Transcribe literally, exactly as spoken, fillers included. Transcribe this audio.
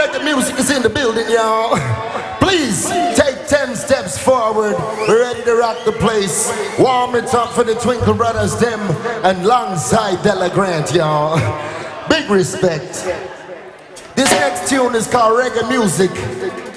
reggae music is in the building, y'all. Please take ten steps forward. We're ready to rock the place. Warm it up for the Twinkle Brothers, them, and alongside Della Grant, y'all. Big respect. This next tune is called Reggae Music.